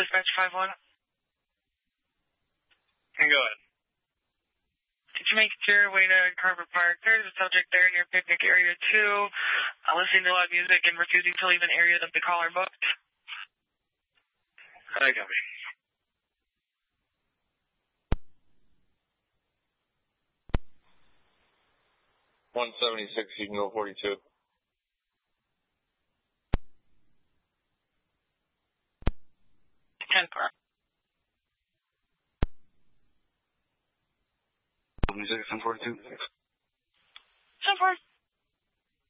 Dispatch 5-1. And go ahead. Did you make your way to Carver Park? There's a subject there near picnic area 2, listening to loud music and refusing to leave an area that the caller booked. I copy. $176, you can go 42. 10-4. 76 and 42. 10-4.